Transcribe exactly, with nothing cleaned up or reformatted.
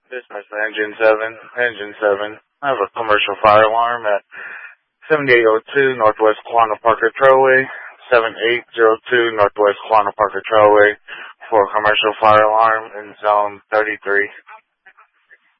Business Engine seven, Engine seven. I have a commercial fire alarm at seventy-eight oh two Northwest Quanah Parker Trailway, seventy-eight oh two Northwest Quanah Parker Trailway for a commercial fire alarm in zone thirty-three.